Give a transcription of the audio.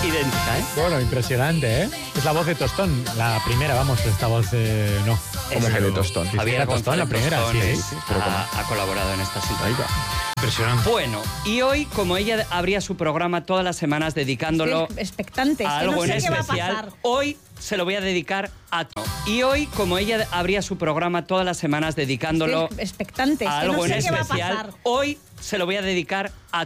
idéntica, ¿eh? Bueno, impresionante, ¿eh? Es la voz de Tostón, la primera, vamos, esta voz no. ¿Cómo que de Tostón? Sí, Javier era Tostón, la primera, González sí. Tostón pero ¿cómo? ha colaborado en esta situación. Impresionante. Bueno, y hoy, como ella abría su programa todas las semanas dedicándolo Estoy expectante, a es que no algo sé en qué va a especial, pasar. hoy se lo voy a dedicar a... Y hoy, como ella abría su programa todas las semanas dedicándolo Estoy expectante, es a que no algo en sé qué va a especial, pasar. hoy se lo voy a dedicar a